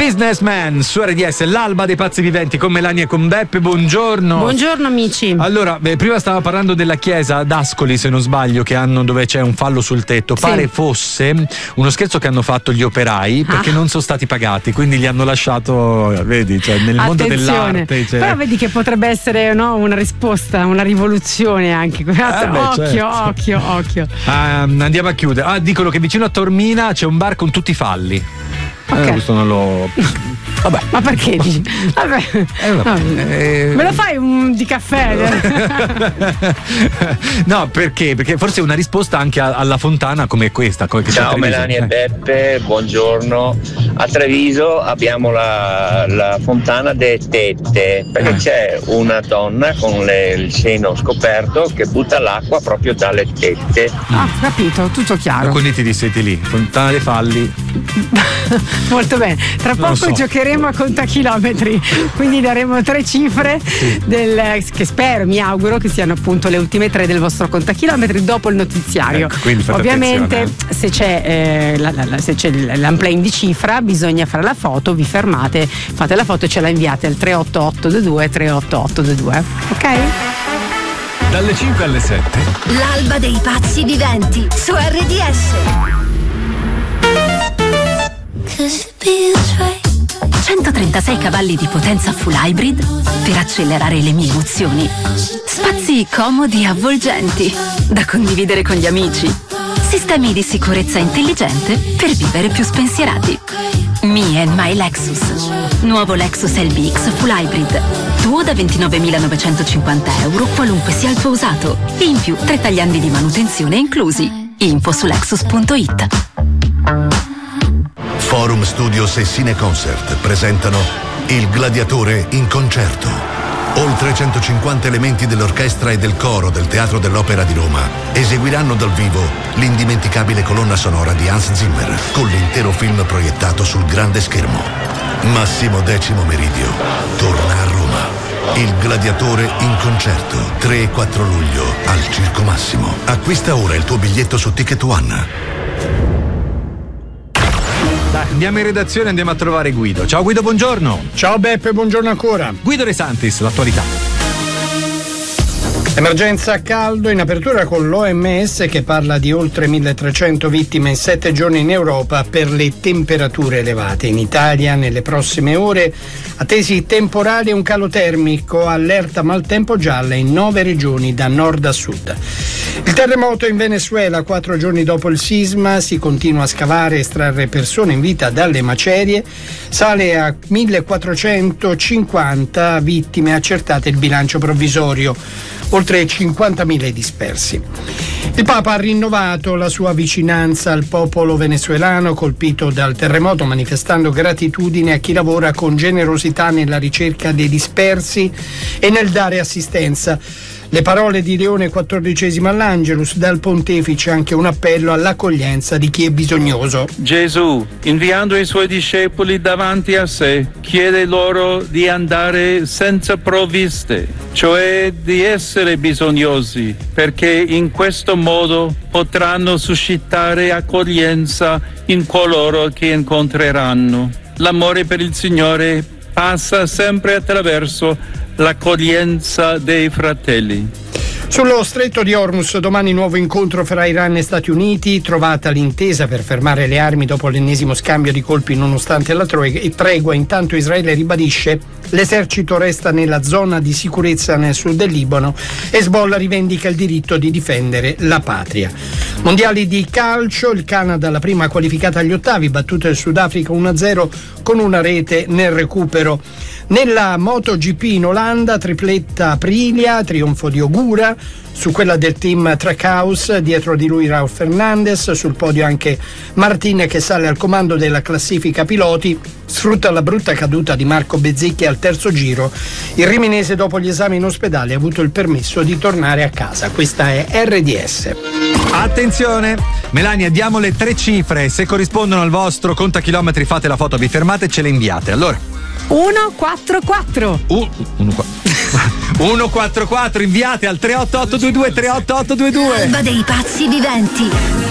Businessman su RDS, l'alba dei pazzi viventi con Melania e con Beppe. Buongiorno. Buongiorno amici. Allora, prima stavo parlando della chiesa ad Ascoli, se non sbaglio, che hanno, dove c'è un fallo sul tetto. Pare fosse uno scherzo che hanno fatto gli operai perché non sono stati pagati, quindi li hanno lasciato, vedi, cioè nel mondo dell'arte. Cioè... Però vedi che potrebbe essere una risposta, una rivoluzione anche. Occhio. Andiamo a chiudere. Dicono che vicino a Tormina c'è un bar con tutti i falli. Questo non lo. Vabbè. Ma perché dici? Vabbè. Me lo fai un di caffè? No, perché? Perché forse è una risposta anche alla fontana come questa. Ciao Melania e Beppe, buongiorno. A Treviso abbiamo la fontana de Tette, perché c'è una donna con il seno scoperto che butta l'acqua proprio dalle tette. Capito, tutto chiaro. Quindi ti disseti lì, fontana dei falli. Molto bene, tra poco giocheremo a contachilometri, quindi daremo 3 cifre che spero, mi auguro che siano appunto le ultime 3 del vostro contachilometri dopo il notiziario. Ovviamente se c'è l'unplane di cifra bisogna fare la foto, vi fermate, fate la foto e ce la inviate al 38822, ok? Dalle 5 alle 7 l'alba dei pazzi viventi su RDS. 136 cavalli di potenza full hybrid per accelerare le mie emozioni. Spazi comodi e avvolgenti da condividere con gli amici. Sistemi di sicurezza intelligente per vivere più spensierati. Me and my Lexus. Nuovo Lexus LBX full hybrid. Tuo da 29.950 euro qualunque sia il tuo usato. E in più 3 tagliandi di manutenzione inclusi. Info su Lexus.it. Forum Studios e Cine Concert presentano Il Gladiatore in concerto. Oltre 150 elementi dell'orchestra e del coro del Teatro dell'Opera di Roma eseguiranno dal vivo l'indimenticabile colonna sonora di Hans Zimmer con l'intero film proiettato sul grande schermo. Massimo Decimo Meridio torna a Roma. Il Gladiatore in concerto, 3 e 4 luglio al Circo Massimo. Acquista ora il tuo biglietto su Ticket One. Andiamo in redazione, andiamo a trovare Guido. Ciao Guido, buongiorno. Ciao Beppe, buongiorno ancora. Guido De Santis, l'attualità. Emergenza a caldo in apertura con l'OMS che parla di oltre 1300 vittime in 7 giorni in Europa per le temperature elevate. In Italia nelle prossime ore attesi temporali e un calo termico, allerta maltempo gialla in 9 regioni da nord a sud. Il terremoto in Venezuela, 4 giorni dopo il sisma, si continua a scavare e estrarre persone in vita dalle macerie, sale a 1450 vittime accertate il bilancio provvisorio, oltre 50.000 dispersi. Il Papa ha rinnovato la sua vicinanza al popolo venezuelano colpito dal terremoto, manifestando gratitudine a chi lavora con generosità nella ricerca dei dispersi e nel dare assistenza. Le parole di Leone XIV all'Angelus, dal pontefice anche un appello all'accoglienza di chi è bisognoso. Gesù, inviando i suoi discepoli davanti a sé, chiede loro di andare senza provviste, cioè di essere bisognosi, perché in questo modo potranno suscitare accoglienza in coloro che incontreranno. L'amore per il Signore passa sempre attraverso l'accoglienza dei fratelli. Sullo stretto di Hormuz domani nuovo incontro fra Iran e Stati Uniti, trovata l'intesa per fermare le armi dopo l'ennesimo scambio di colpi nonostante la tregua. Intanto Israele ribadisce l'esercito resta nella zona di sicurezza nel sud del Libano. Hezbollah rivendica il diritto di difendere la patria. Mondiali di calcio, il Canada la prima qualificata agli ottavi, battuto il Sudafrica 1-0 con una rete nel recupero. Nella MotoGP in Olanda, tripletta Aprilia, trionfo di Ogura, su quella del team Trackhouse, dietro di lui Raul Fernandez, sul podio anche Martin che sale al comando della classifica piloti, sfrutta la brutta caduta di Marco Bezzecchi al terzo giro. Il riminese dopo gli esami in ospedale ha avuto il permesso di tornare a casa. Questa è RDS. Attenzione, Melania, diamo le 3 cifre, se corrispondono al vostro contachilometri fate la foto, vi fermate e ce le inviate. Allora 144 144, inviate al 38822 38822. L'alba dei pazzi viventi.